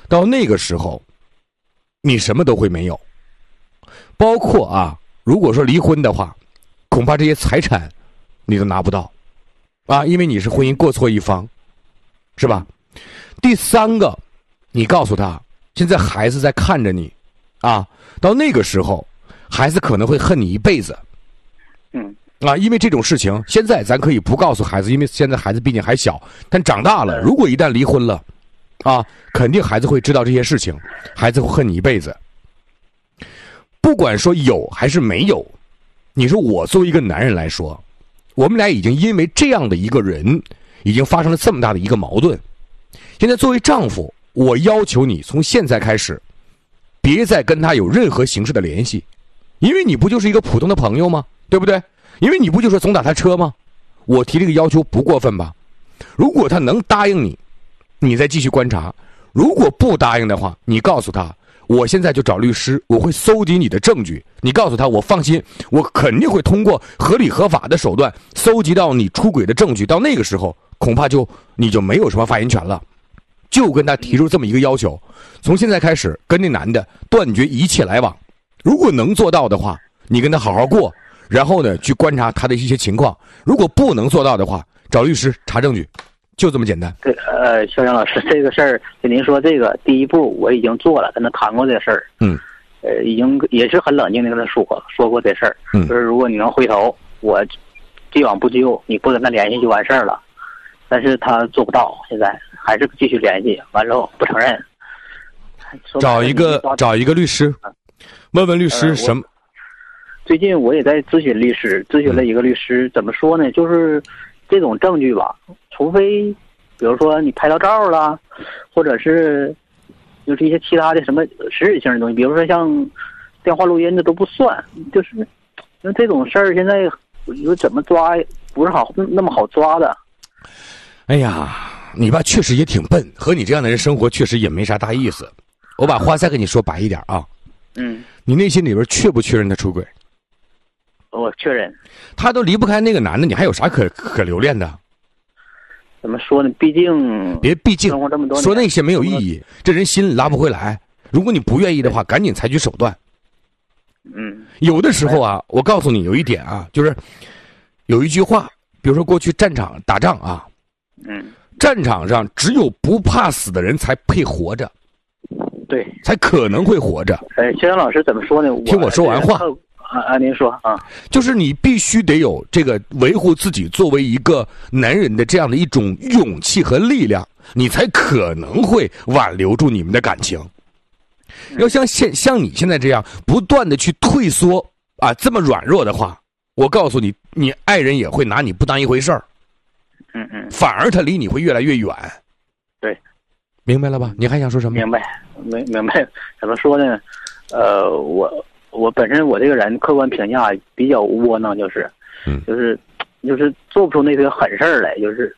到那个时候，你什么都会没有，包括如果说离婚的话，恐怕这些财产你都拿不到因为你是婚姻过错一方，是吧？第三个，你告诉他，现在孩子在看着你到那个时候，孩子可能会恨你一辈子。因为这种事情，现在咱可以不告诉孩子，因为现在孩子毕竟还小。但长大了，如果一旦离婚了，肯定孩子会知道这些事情，孩子会恨你一辈子。不管说有还是没有，你说我作为一个男人来说，我们俩已经因为这样的一个人，已经发生了这么大的一个矛盾。现在作为丈夫，我要求你从现在开始，别再跟他有任何形式的联系，因为你不就是一个普通的朋友吗？对不对？因为你不就是总打他车吗？我提这个要求不过分吧？如果他能答应你，你再继续观察；如果不答应的话，你告诉他，我现在就找律师，我会搜集你的证据。你告诉他，我放心，我肯定会通过合理合法的手段搜集到你出轨的证据。到那个时候，恐怕你就没有什么发言权了。就跟他提出这么一个要求，从现在开始跟那男的断绝一切来往。如果能做到的话，你跟他好好过。然后呢，去观察他的一些情况。如果不能做到的话，找律师查证据，就这么简单。 对，肖阳老师，这个事儿跟您说，这个第一步我已经做了，跟他谈过这事儿。已经也是很冷静的跟他说过这事儿。就是如果你能回头，我既往不咎，你不跟他联系就完事儿了。但是他做不到，现在还是继续联系，完之后不承认。 找一个律师，问问律师什么。 最近我也在咨询律师，咨询了一个律师，怎么说呢？就是这种证据吧，除非比如说你拍到照了，或者是就是一些其他的什么实质性的东西，比如说像电话录音的都不算。就是因为这种事儿，现在我觉得怎么抓不是那么好抓的。 哎呀，你吧确实也挺笨，和你这样的人生活确实也没啥大意思。我把话再跟你说白一点你内心里边确不确认他出轨？ 我确认。 他都离不开那个男的，你还有啥可留恋的？ 怎么说呢？毕竟生活这么多年， 说那些没有意义，这人心拉不回来。如果你不愿意的话，赶紧采取手段。有的时候我告诉你有一点就是有一句话，比如说过去战场打仗战场上只有不怕死的人才配活着， 对， 才可能会活着。 肖阳老师怎么说呢？ 听我说完话。 您说就是你必须得有这个维护自己作为一个男人的这样的一种勇气和力量，你才可能会挽留住你们的感情。要像你现在这样不断的去退缩这么软弱的话，我告诉你，你爱人也会拿你不当一回事儿。反而他离你会越来越远。 对， 明白了吧？你还想说什么？ 明白。怎么说呢？我本身我这个人客观评价比较窝囊，就是做不出那些狠事儿来，就是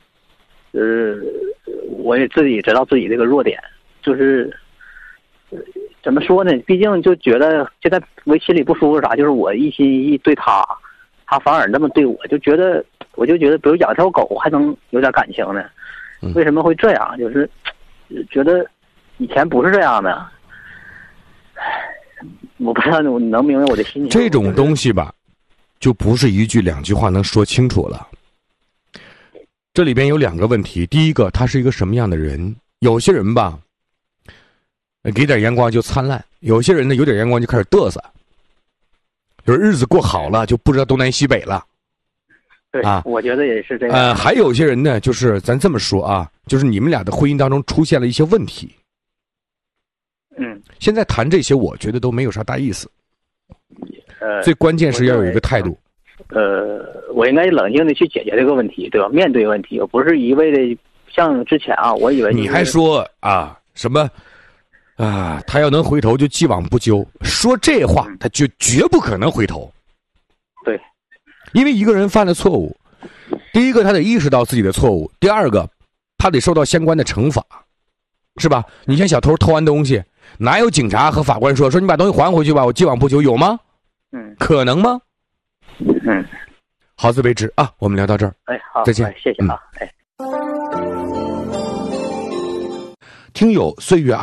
我也自己知道自己这个弱点，就是怎么说呢？毕竟就觉得现在我心里不舒服啥，就是我一心一意对他反而那么对我，我就觉得比如养条狗还能有点感情呢，为什么会这样？就是觉得以前不是这样的。我不知道你能明白我的心情。 这种东西吧，就不是一句两句话能说清楚了。这里边有两个问题，第一个，他是一个什么样的人？有些人吧，给点阳光就灿烂；有些人呢，有点阳光就开始嘚瑟。就是日子过好了，就不知道东南西北了。 对我觉得也是这样。 还有些人呢，就是咱这么说就是你们俩的婚姻当中出现了一些问题。现在谈这些，我觉得都没有啥大意思。最关键是要有一个态度。 我应该冷静的去解决这个问题，对吧？面对问题，我不是一味的像之前我以为你还说什么他要能回头就既往不咎，说这话他就绝不可能回头。 对， 因为一个人犯了错误，第一个他得意识到自己的错误，第二个他得受到相关的惩罚，是吧？你像小偷偷完东西，哪有警察和法官说你把东西还回去吧，我既往不咎，有吗？可能吗？好自为之我们聊到这儿。 好， 再见。 谢谢听友岁月